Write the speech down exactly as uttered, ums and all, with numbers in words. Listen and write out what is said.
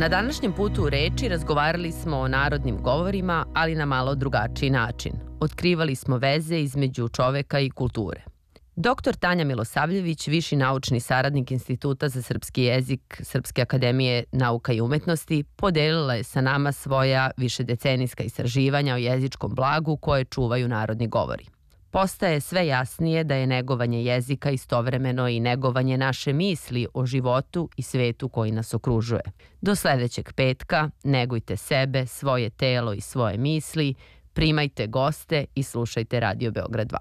Na današnjem putu u reči razgovarali smo o narodnim govorima, ali na malo drugačiji način. Otkrivali smo veze između čoveka i kulture. Doktor Tanja Milosavljević, viši naučni saradnik Instituta za srpski jezik Srpske akademije nauka i umetnosti, podelila je sa nama svoja višedecenijska istraživanja o jezičkom blagu koje čuvaju narodni govori. Postaje sve jasnije da je negovanje jezika istovremeno i negovanje naše misli o životu i svetu koji nas okružuje. Do sledećeg petka negujte sebe, svoje telo i svoje misli, primajte goste i slušajte Radio Beograd dva.